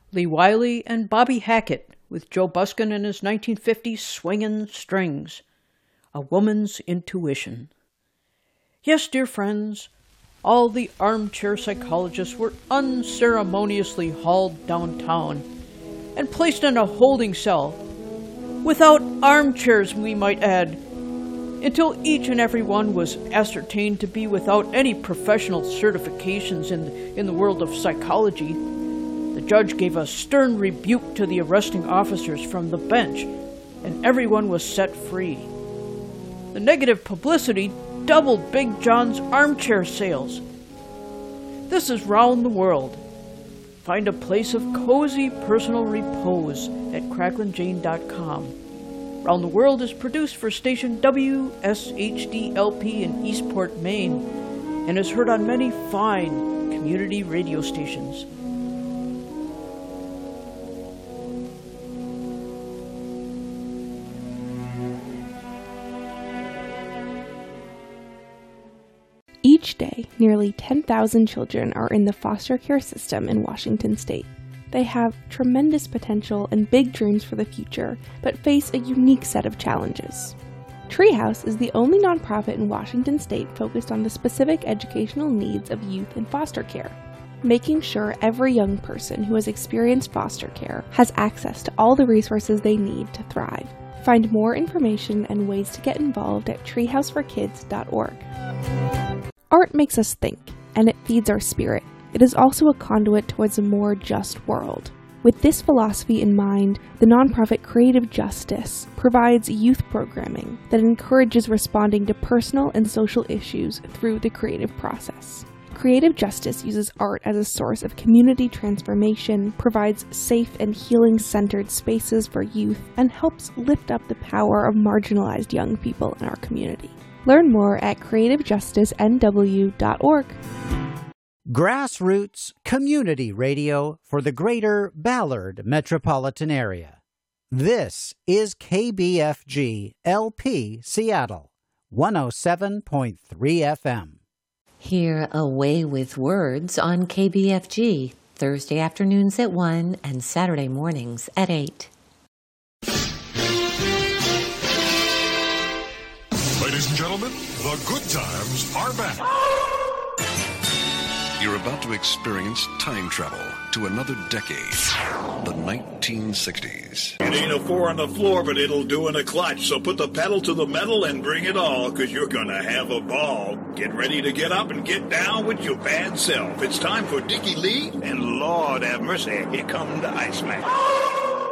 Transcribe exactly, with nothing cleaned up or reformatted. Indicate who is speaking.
Speaker 1: Lee Wiley and Bobby Hackett with Joe Buskin and his nineteen fifties Swingin' Strings. A Woman's Intuition. Yes, dear friends, all the armchair psychologists were unceremoniously hauled downtown and placed in a holding cell, without armchairs, we might add, until each and every one was ascertained to be without any professional certifications in, in the world of psychology. The judge gave a stern rebuke to the arresting officers from the bench, and everyone was set free. The negative publicity doubled Big John's armchair sales. This is Round the World. Find a place of cozy personal repose at cracklin jane dot com. Round the World is produced for station W S H D L P in Eastport, Maine, and is heard on many fine community radio stations.
Speaker 2: Each day, nearly ten thousand children are in the foster care system in Washington state. They have tremendous potential and big dreams for the future, but face a unique set of challenges. Treehouse is the only nonprofit in Washington state focused on the specific educational needs of youth in foster care, making sure every young person who has experienced foster care has access to all the resources they need to thrive. Find more information and ways to get involved at treehouse for kids dot org. Art makes us think, and it feeds our spirit. It is also a conduit towards a more just world. With this philosophy in mind, the nonprofit Creative Justice provides youth programming that encourages responding to personal and social issues through the creative process. Creative Justice uses art as a source of community transformation, provides safe and healing-centered spaces for youth, and helps lift up the power of marginalized young people in our community. Learn more at creative justice n w dot org.
Speaker 3: Grassroots community radio for the greater Ballard metropolitan area. This is K B F G L P Seattle, one oh seven point three F M.
Speaker 4: Hear Away with Words on K B F G, Thursday afternoons at one and Saturday mornings at eight.
Speaker 5: Ladies and gentlemen, the good times are back. You're about to experience time travel to another decade, the nineteen sixties.
Speaker 6: It ain't a four on the floor, but it'll do in a clutch. So put the pedal to the metal and bring it all, because you're going to have a ball. Get ready to get up and get down with your bad self. It's time for Dickie Lee, and Lord have mercy, here comes the Iceman.